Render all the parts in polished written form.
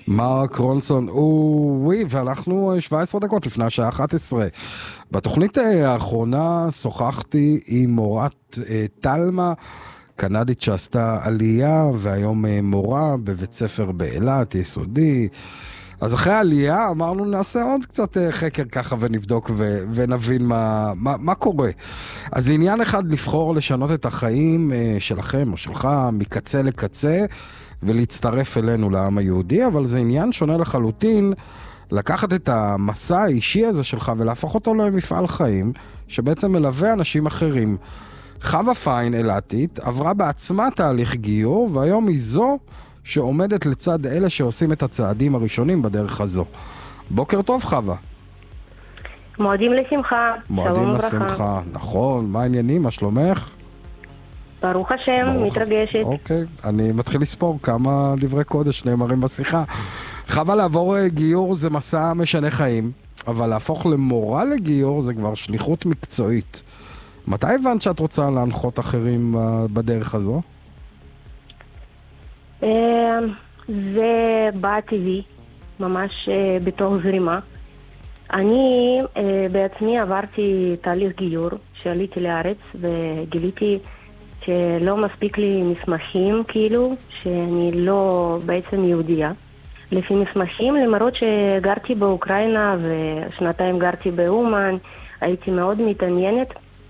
מרק רונסון, וואי, ואנחנו 17 דקות לפני השעה 11. בתוכנית האחרונה שוחחתי עם מורת תלמה, קנדית שעשתה עלייה, והיום מורה בבית ספר באילת, יסודי. אז אחרי העלייה אמרנו נעשה עוד קצת חקר ככה ונבדוק ונבין מה קורה. אז זה עניין אחד לבחור לשנות את החיים שלכם או שלך מקצה לקצה, ולהצטרף אלינו לעם היהודי, אבל זה עניין שונה לחלוטין, לקחת את המסע האישי הזה שלך ולהפוך אותו למפעל חיים, שבעצם מלווה אנשים אחרים. חווה פיין אילתית עברה בעצמה תהליך גיור, והיום היא זו שעומדת לצד אלה שעושים את הצעדים הראשונים בדרך הזו. בוקר טוב חווה. מועדים לשמחה. מועדים לשמחה, נכון. מה העניינים? מה שלומך? ברוך השם, מתרגשת. אוקיי, אני מתחיל לספור כמה דברי קודש נאמרים בשיחה. חווה, לעבור גיור זה מסע משנה חיים, אבל להפוך למורה לגיור זה כבר שליחות מקצועית. מתי הבנת שאת רוצה להנחות אחרים בדרך הזו? זה בא טבעי, ממש בתוך זרימה. אני בעצמי עברתי תהליך גיור, שעליתי לארץ וגיליתי שלא מספיק לי מסמכים, כאילו, שאני לא בעצם יהודייה. לפי מסמכים, למרות שגרתי באוקראינה ושנתיים גרתי באומן, הייתי מאוד מתעניינת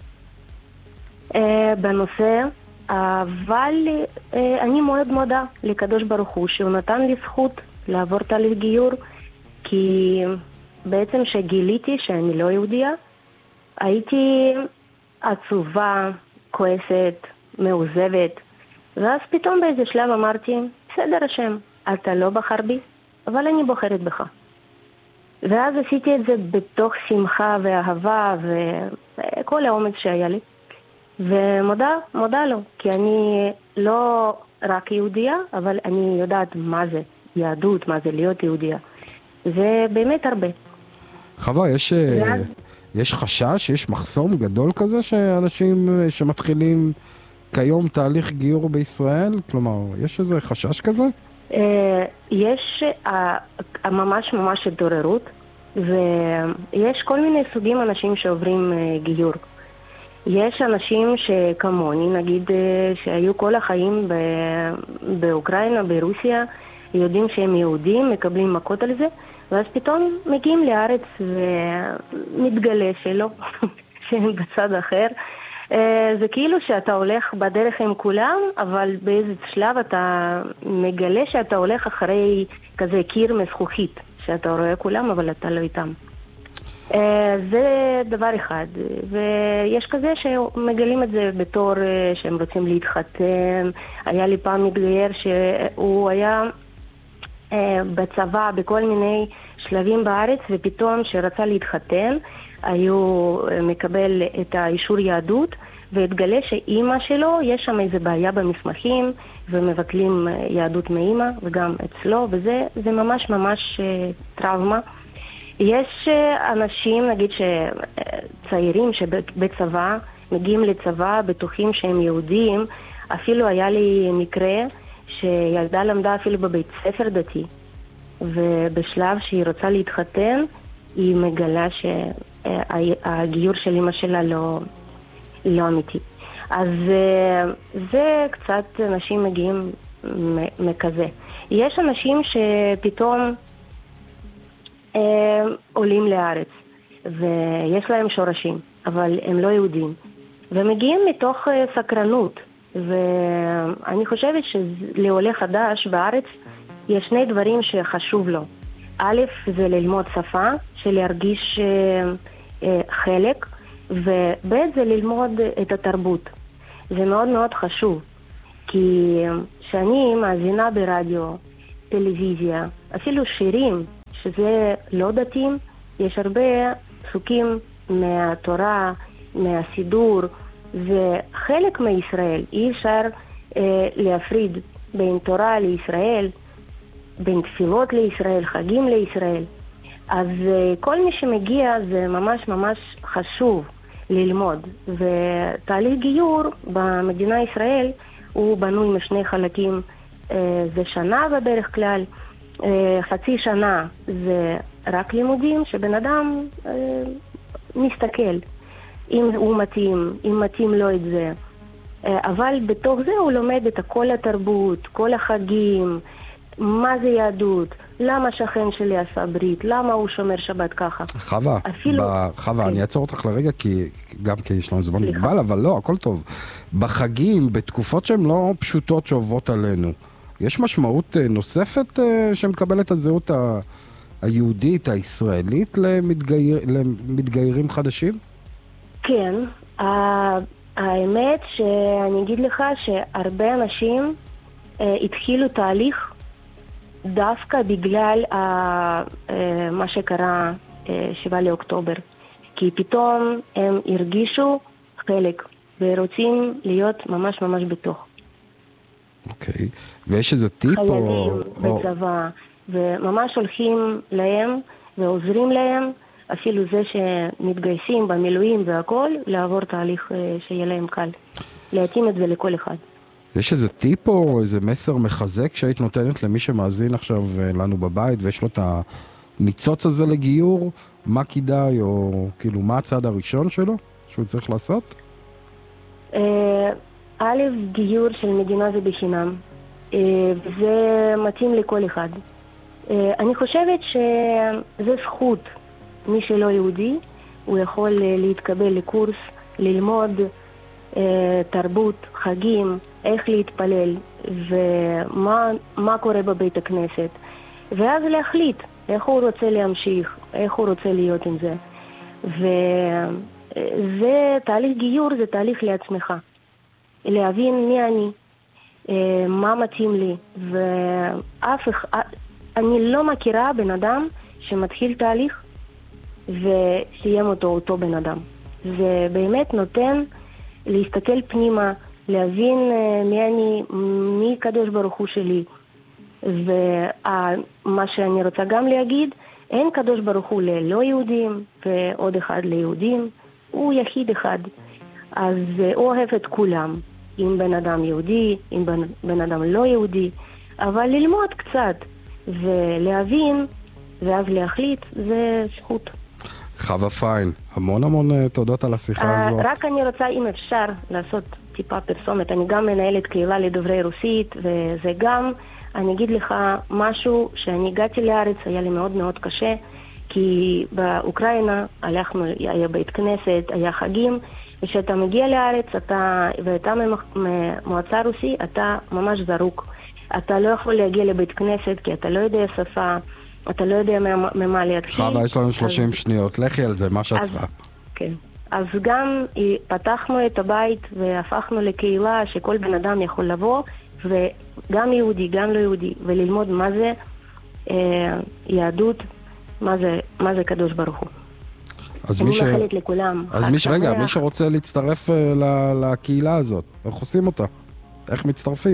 בנושא, אבל אני מאוד מודה לקדוש ברוך הוא שהוא נתן לי זכות לעבור תהליך גיור, כי בעצם שגיליתי שאני לא יהודייה, הייתי עצובה, כועסת, מעוזבת, ואז פתאום באיזה שלב אמרתי, בסדר השם, אתה לא בחר בי, אבל אני בוחרת בך. ואז עשיתי את זה בתוך שמחה ואהבה וכל האומץ שהיה לי, ומודה לו, כי אני לא רק יהודייה, אבל אני יודעת מה זה יהדות, מה זה להיות יהודייה. זה באמת הרבה. חווה, יש חשש, יש מחסום גדול כזה שאנשים שמתחילים כיום תהליך גיור בישראל? כלומר, יש איזה חשש כזה? יש ממש התעוררות, ויש כל מיני סוגים אנשים שעוברים גיור. יש אנשים שכמוני, נגיד, שהיו כל החיים באוקראינה, ברוסיה, יודעים שהם יהודים, מקבלים מכות על זה, ואז פתאום מגיעים לארץ ומתגלה שלא, שהם בצד אחר. זה כאילו שאתה הולך בדרך עם כולם, אבל באיזה שלב אתה מגלה שאתה הולך אחרי כזה קיר מזכוכית, שאתה רואה כולם, אבל אתה לא איתם. זה דבר אחד. ויש כזה שמגלים את זה בתור שהם רוצים להתחתן. היה לי פעם מתגייר שהוא היה בצבא בכל מיני שלבים בארץ, ופתאום שרצה להתחתן, היו מקבל את האישור יהדות, והתגלה שאימא שלו, יש שם איזה בעיה במסמכים, ומבטלים יהדות מאימא, וגם אצלו, וזה ממש טראומה. יש אנשים, נגיד שצעירים שבצבא, מגיעים לצבא, בטוחים שהם יהודים. אפילו היה לי מקרה שילדה למדה אפילו בבית ספר דתי, ובשלב שהיא רוצה להתחתן, היא מגלה שהגיור של אמא שלה לא אמיתי. אז זה קצת אנשים מגיעים מכזה. יש אנשים שפתאום עולים לארץ, ויש להם שורשים, אבל הם לא יהודים, ומגיעים מתוך סקרנות. ואני חושבת שלעולה חדש בארץ יש שני דברים שחשוב לו. א', זה ללמוד שפה, שלהרגיש חלק, וב' זה ללמוד את התרבות. זה מאוד חשוב, כי שאני מאזינה ברדיו, טלוויזיה, אפילו שירים שזה לא דתיים, יש הרבה פסוקים מהתורה, מהסידור, וחלק מישראל. אי אפשר להפריד בין תורה לישראל, בין תפילות לישראל, חגים לישראל. אז כל מי שמגיע זה ממש חשוב ללמוד. ותהליך גיור במדינה ישראל הוא בנוי משני חלקים. זה שנה בדרך כלל, חצי שנה זה רק לימודים, שבן אדם מסתכל אם הוא מתאים, אם מתאים לו את זה. אבל בתוך זה הוא לומד את כל התרבות, כל החגים, מה זה יהדות, למה שכן שלי עשה ברית, למה הוא שומר שבת ככה. חווה, חווה, אני אעצור אותך לרגע, גם כי יש לנו זמן מוגבל, אבל לא, הכל טוב. בחגים, בתקופות שהן לא פשוטות שעוברות עלינו, יש משמעות נוספת שמקבלת הזהות היהודית, הישראלית, למתגיירים חדשים? כן, האמת שאני אגיד לך שהרבה אנשים התחילו תהליך דווקא בגלל מה שקרה 7 לאוקטובר. כי פתאום הם הרגישו חלק ורוצים להיות ממש ממש בתוך. אוקיי, ויש איזה טיפ חיילים בצבא, וממש הולכים להם ועוזרים להם, אפילו זה שמתגייסים במילואים והכל, לעבור תהליך שיהיה להם קל. להתאים את זה לכל אחד. יש איזה טיפ או איזה מסר מחזק שהיית נותנת למי שמאזין עכשיו לנו בבית ויש לו את הניצוץ הזה לגיור? מה כדאי או כאילו מה הצעד הראשון שלו שהוא צריך לעשות? א', גיור של מדינה זה בחינם, וזה מתאים לכל אחד. אני חושבת שזה זכות. מי שלא יהודי, הוא יכול להתקבל לקורס, ללמוד תרבות, חגים, איך להתפלל ומה קורה בבית הכנסת, ואז להחליט איך הוא רוצה להמשיך, איך הוא רוצה להיות עם זה. וזה תהליך גיור, זה תהליך לעצמך. להבין מי אני, מה מתאים לי, אני לא מכירה בן אדם שמתחיל תהליך וסיים אותו בן אדם. זה באמת נותן להסתכל פנימה, להבין מי אני, מי קדוש ברוך הוא שלי. ומה שאני רוצה גם להגיד, אין קדוש ברוך הוא ללא יהודים ועוד אחד ליהודים, הוא יחיד אחד. אז הוא אוהב את כולם, אם בן אדם יהודי, אם בן אדם לא יהודי, אבל ללמוד קצת ולהבין ואז להחליט, זה זכות. חווה פיין, המון תודות על השיחה הזאת. רק אני רוצה, אם אפשר, לעשות טיפה פרסומת. אני גם מנהלת קהילה לדוברי רוסית, וזה גם, אני אגיד לך משהו, שאני הגעתי לארץ, היה לי מאוד מאוד קשה, כי באוקראינה הלכנו, היה בית כנסת, היה חגים, וכשאתה מגיע לארץ, ואתה ממועצה רוסי, אתה ממש זרוק. אתה לא יכול להגיע לבית כנסת, כי אתה לא יודע שפה, אתה לא יודע ממה להתחיל. חווה, יש לנו 30 שניות, לכי על זה, מה שאת צריכה. כן. אז גם פתחנו את הבית והפכנו לקהילה שכל בן אדם יכול לבוא, וגם יהודי, גם לא יהודי, וללמוד מה זה יהדות, מה זה קדוש ברוך הוא. אני מאחלת לכולם. אז מי שרוצה להצטרף לקהילה הזאת, איך עושים אותה? איך מצטרפים?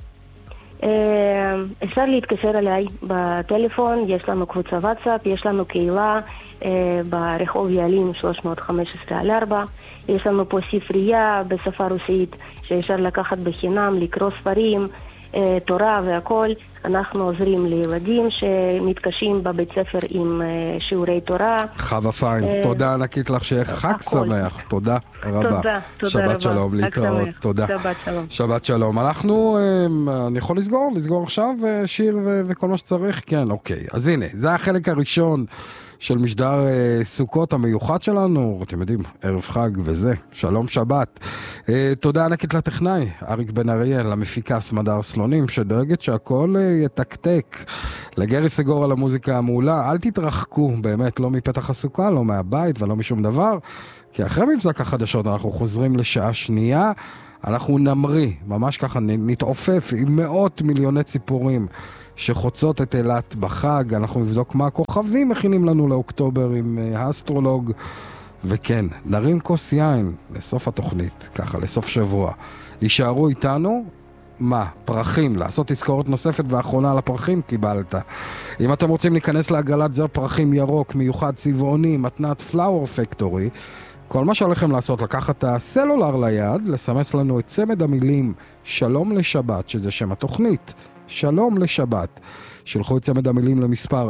אפשר להתקשר אליי בטלפון, יש לנו קבוצה וואטסאפ, יש לנו קהילה ברחוב יעלים 315/4, יש לנו פה ספרייה בשפה רוסית שאפשר לקחת בחינם, לקרוא ספרים, תורה והכל. אנחנו עוזרים לילדים שמתקשים בבית ספר עם שיעורי תורה. חווה פיין, תודה ענקית לך, שיהיה חג שמח, תודה רבה. תודה שבת רבה. שלום, להתראות, תודה. שבת שלום. שבת שלום. אני יכול לסגור עכשיו שיר וכל מה שצריך? כן, אוקיי. אז הנה, זה החלק הראשון של משדר סוכות המיוחד שלנו, אתם יודעים, ערב חג וזה, שלום שבת. תודה ענקית לטכנאי, אריק בן אריאל, למפיקה סמדר סלונים, שדואגת שהכל יתקתק. לגרי סגור על המוזיקה המעולה, אל תתרחקו, באמת, לא מפתח הסוכה, לא מהבית ולא משום דבר, כי אחרי מבזק החדשות אנחנו חוזרים לשעה שנייה, אנחנו נמריא, ממש ככה נתעופף עם מאות מיליוני ציפורים, שחוצות את אילת בחג. אנחנו נבדוק מה הכוכבים מכינים לנו לאוקטובר עם האסטרולוג, וכן, נרים כוס יין לסוף התוכנית, ככה לסוף שבוע. יישארו איתנו, מה? פרחים, לעשות תזכורת נוספת ואחרונה לפרחים קיבלת. אם אתם רוצים להיכנס להגלת זר פרחים ירוק, מיוחד צבעוני, מתנת פלאואר פקטורי, כל מה שהולכם לעשות, לקחת את הסלולר ליד, לסמס לנו את צמד המילים שלום לשבת, שזה שם התוכנית, שלום לשבת. שלחו את צמד המילים למספר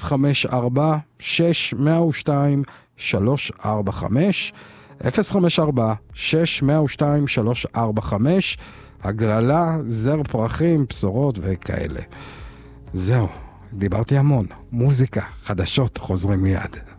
054-602-345, 054-602-345, הגרלה, זר פרחים, בשורות וכאלה. זהו, דיברתי המון. מוזיקה, חדשות, חוזרים מיד.